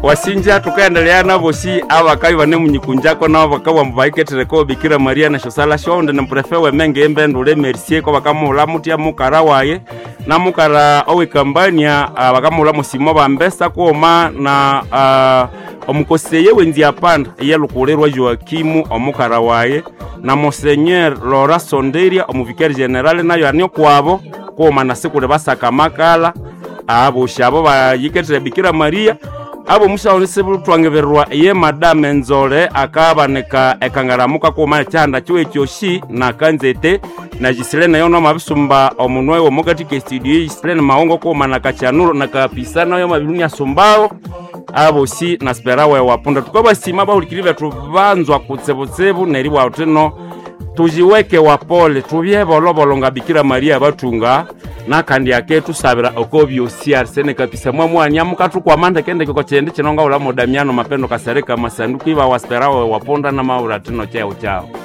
wasinja tukaendelea na bosi abakayi bane munyikunjako na bakawa mbaiketereko Bikira Maria na shosala shonde na prefe we menge mbendule mercier ko bakamula mutia mukara waye na mukara owe kambania bakamula musimo bambesa koma na omukoseye wenzi apanda yelukulerwa Joakimu omukara waye na Monseigneur Laura Sonderia omuvikari general nayo anyo kwabo koma na sekule basaka makala abo shabo bayiketere Bikira Maria abo musaonese bulutwangeberwa ye Madame Nzole akabaneka ekangaramuka koma cyanda cyo cyoshi na kanzete na Giselena yono mabisumba omunwe wo mugati ke studio Giselena maongo koma na kachanulo na kapisana yo mabirunya sombao abo si na sperawe wapunda tukoba sima ba ulikirive tubanzwa kutsebutsebu neri wa uteno tujiweke wapole tubye bolobolonga Bikira Maria batunga nakandi yake tusabira okobyo CRCN kapisa mwanya mukatu kwa manda kende ko chende chinonga ula modamiano mapendo kasareka masanduku iba wasperawe waponda na maura teno chao